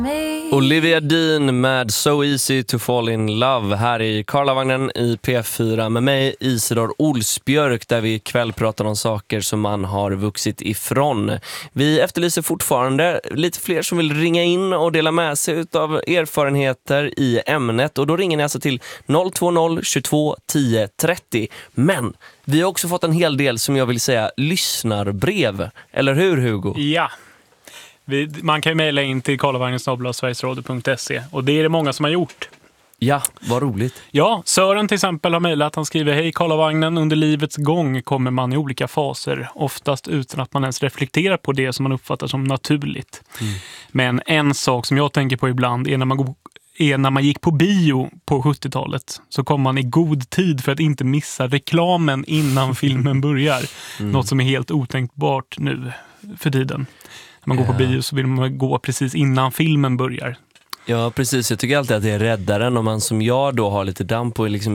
Olivia Dean med So Easy to Fall in Love här i Karlavagnen i P4 med mig Isidor Olsbjörk, där vi ikväll pratar om saker som man har vuxit ifrån. Vi efterlyser fortfarande lite fler som vill ringa in och dela med sig av erfarenheter i ämnet, och då ringer ni alltså till 020 22 10 30. Men vi har också fått en hel del, som jag vill säga, lyssnarbrev. Eller hur, Hugo? Ja. Man kan ju mejla in till karlavagnen@sverigesradio.se, och det är det många som har gjort. Ja, vad roligt. Ja, Sören till exempel har mejlat. Han skriver: hej Karlavagnen, under livets gång kommer man i olika faser, oftast utan att man ens reflekterar på det som man uppfattar som naturligt. Men en sak som jag tänker på ibland är när man gick på bio på 70-talet, så kom man i god tid för att inte missa reklamen innan filmen börjar. Något som är helt otänkbart nu för tiden. När man går på bio så vill man gå precis innan filmen börjar. Ja, precis. Jag tycker alltid att det är räddaren om man som jag då har lite damm på liksom